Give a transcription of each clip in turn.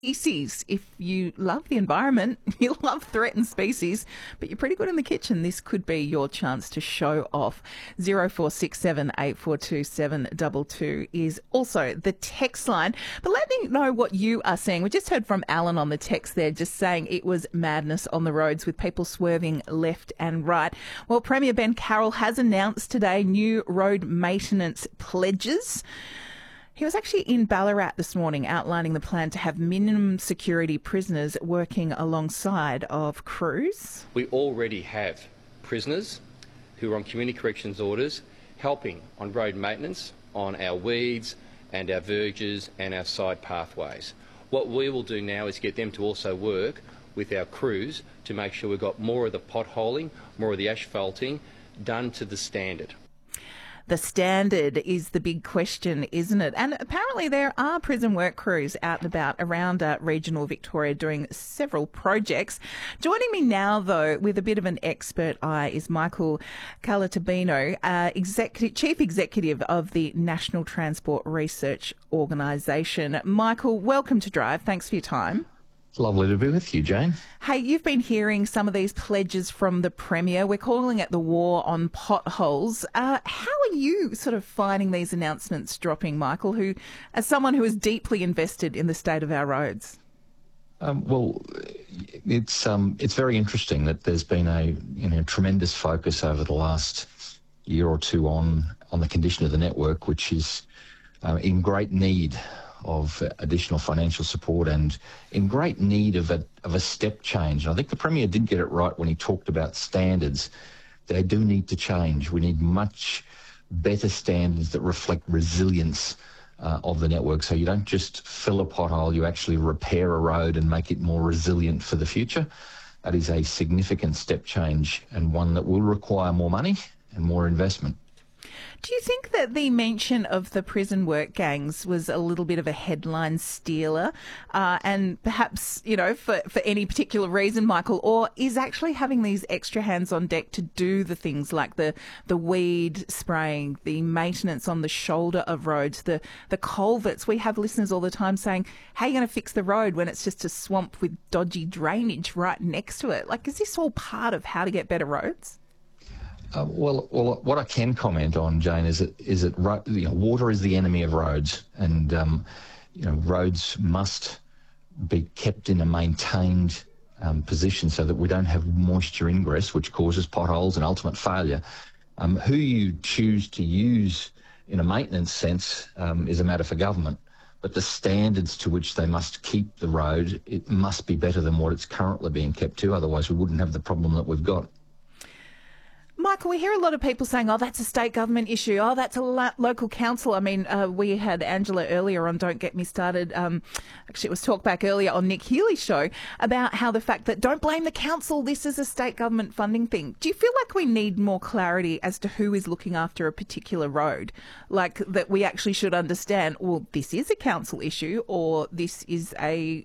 species. If you love the environment, you love threatened species, but you're pretty good in the kitchen, this could be your chance to show off. 0467 842 722 is also the text line. But let me know what you are seeing. We just heard from Alan on the text there, just saying it was madness on the roads with people swerving left and right. Well, Premier Ben Carroll has announced today new road maintenance pledges. He was actually in Ballarat this morning outlining the plan to have minimum security prisoners working alongside of crews. We already have prisoners who are on community corrections orders helping on road maintenance, on our weeds and our verges and our side pathways. What we will do now is get them to also work with our crews to make sure we've got more of the potholing, more of the asphalting done to the standard. The standard is the big question, isn't it? And apparently there are prison work crews out and about around regional Victoria doing several projects. Joining me now, though, with a bit of an expert eye is Michael Calatabino, Chief Executive of the National Transport Research Organisation. Michael, welcome to Drive. Thanks for your time. It's lovely to be with you, Jane. Hey, you've been hearing some of these pledges from the Premier. We're calling it the war on potholes. How are you sort of finding these announcements dropping, Michael, who, as someone who is deeply invested in the state of our roads? It's very interesting that there's been a tremendous focus over the last year or two on the condition of the network, which is in great need of additional financial support and in great need of a step change. And I think the Premier did get it right when he talked about standards. They do need to change. We need much better standards that reflect resilience of the network. So you don't just fill a pothole, you actually repair a road and make it more resilient for the future. That is a significant step change and one that will require more money and more investment. Do you think that the mention of the prison work gangs was a little bit of a headline stealer and perhaps, for any particular reason, Michael, or is actually having these extra hands on deck to do the things like the weed spraying, the maintenance on the shoulder of roads, the culverts? We have listeners all the time saying, how are you going to fix the road when it's just a swamp with dodgy drainage right next to it? Like, is this all part of how to get better roads? Well, what I can comment on, Jane, is that water is the enemy of roads, and roads must be kept in a maintained position so that we don't have moisture ingress, which causes potholes and ultimate failure. Who you choose to use in a maintenance sense is a matter for government, but the standards to which they must keep the road, it must be better than what it's currently being kept to. Otherwise, we wouldn't have the problem that we've got. Michael, we hear a lot of people saying, that's a state government issue. That's a local council. I mean, we had Angela earlier on Don't Get Me Started. Actually, it was Talkback earlier on Nick Healy's show about how the fact that don't blame the council, this is a state government funding thing. Do you feel like we need more clarity as to who is looking after a particular road? Like that we actually should understand, well, this is a council issue or this is a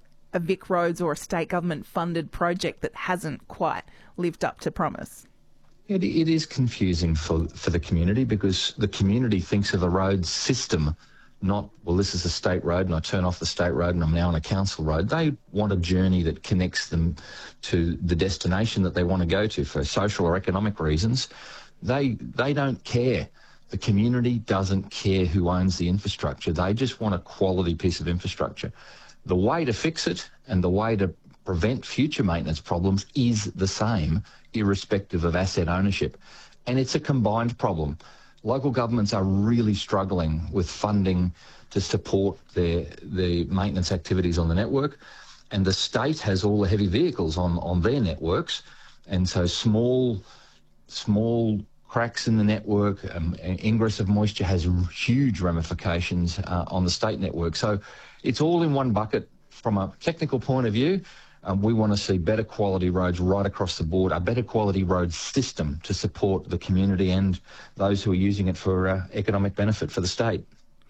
Vic Roads or a state government funded project that hasn't quite lived up to promise? It is confusing for the community because the community thinks of a road system, not, well, this is a state road and I turn off the state road and I'm now on a council road. They want a journey that connects them to the destination that they want to go to for social or economic reasons. They don't care. The community doesn't care who owns the infrastructure. They just want a quality piece of infrastructure. The way to fix it and the way to prevent future maintenance problems is the same, irrespective of asset ownership. And it's a combined problem. Local governments are really struggling with funding to support the maintenance activities on the network. And the state has all the heavy vehicles on their networks. And so small cracks in the network, ingress of moisture has huge ramifications on the state network. So it's all in one bucket. From a technical point of view, we want to see better quality roads right across the board, a better quality road system to support the community and those who are using it for economic benefit for the state.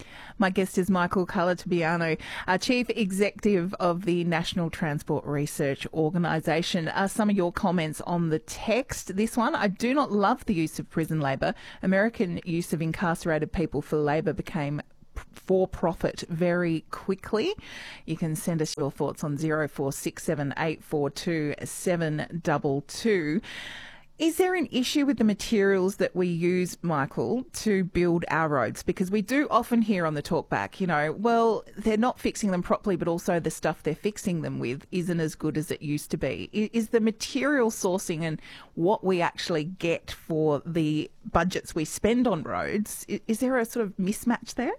My guest is Michael Calatabino, Chief Executive of the National Transport Research Organisation. Some of your comments on the text. This one, I do not love the use of prison labour. American use of incarcerated people for labour became for profit very quickly. You can send us your thoughts on 0467 842 722. Is there an issue with the materials that we use, Michael, to build our roads? Because we do often hear on the talkback, well, they're not fixing them properly, but also the stuff they're fixing them with isn't as good as it used to be. Is the material sourcing and what we actually get for the budgets we spend on roads, is there a sort of mismatch there?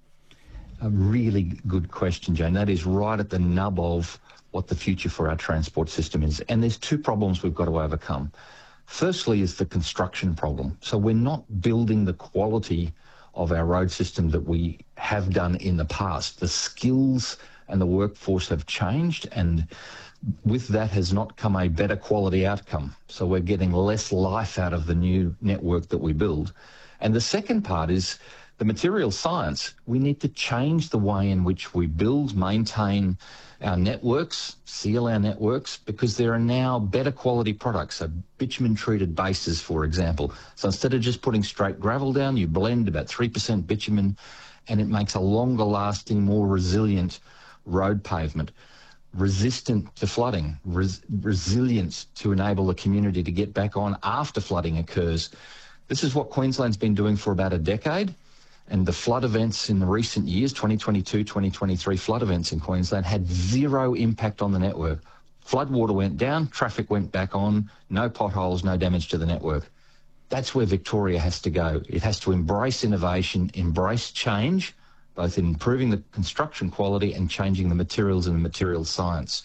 A really good question, Jane. That is right at the nub of what the future for our transport system is. And there's two problems we've got to overcome. Firstly is the construction problem. So we're not building the quality of our road system that we have done in the past. The skills and the workforce have changed, and with that has not come a better quality outcome. So we're getting less life out of the new network that we build. And the second part is the material science. We need to change the way in which we build, maintain our networks, seal our networks, because there are now better quality products. So bitumen-treated bases, for example. So instead of just putting straight gravel down, you blend about 3% bitumen, and it makes a longer-lasting, more resilient road pavement. Resistant to flooding, resilient to enable the community to get back on after flooding occurs. This is what Queensland's been doing for about a decade. And the flood events in the recent years, 2022, 2023 flood events in Queensland, had zero impact on the network. Floodwater went down, traffic went back on, no potholes, no damage to the network. That's where Victoria has to go. It has to embrace innovation, embrace change, both in improving the construction quality and changing the materials and the material science.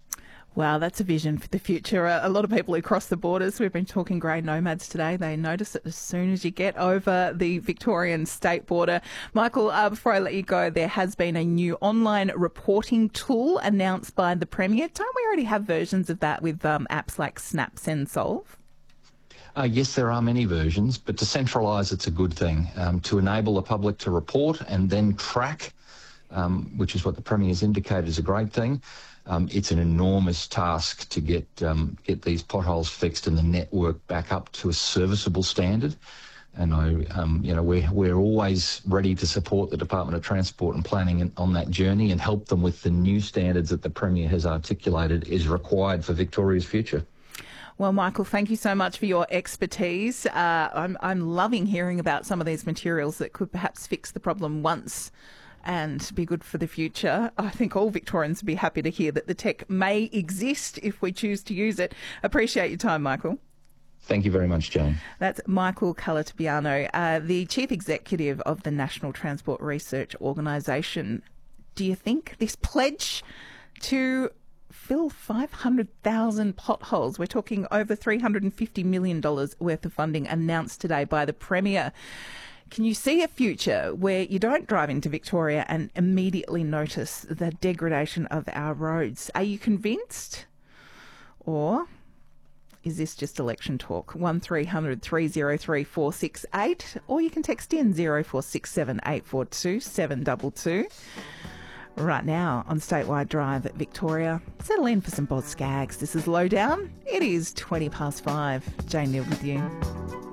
Wow, that's a vision for the future. A lot of people who cross the borders, we've been talking grey nomads today, they notice it as soon as you get over the Victorian state border. Michael, before I let you go, there has been a new online reporting tool announced by the Premier. Don't we already have versions of that with apps like Snap, Send, Solve? Yes, there are many versions, but to centralise it's a good thing. To enable the public to report and then track, which is what the Premier has indicated is a great thing. It's an enormous task to get these potholes fixed and the network back up to a serviceable standard. And we're always ready to support the Department of Transport and Planning on that journey and help them with the new standards that the Premier has articulated is required for Victoria's future. Well, Michael, thank you so much for your expertise. I'm loving hearing about some of these materials that could perhaps fix the problem once and be good for the future. I think all Victorians would be happy to hear that the tech may exist if we choose to use it. Appreciate your time, Michael. Thank you very much, Jane. That's Michael Calatabiano, the Chief Executive of the National Transport Research Organisation. Do you think this pledge to fill 500,000 potholes, we're talking over $350 million worth of funding announced today by the Premier, can you see a future where you don't drive into Victoria and immediately notice the degradation of our roads? Are you convinced? Or is this just election talk? 1300 303 468, or you can text in 0467 842 722. Right now on Statewide Drive at Victoria, settle in for some Boz Scaggs. This is Lowdown. It is 5:20. Jane Neal with you.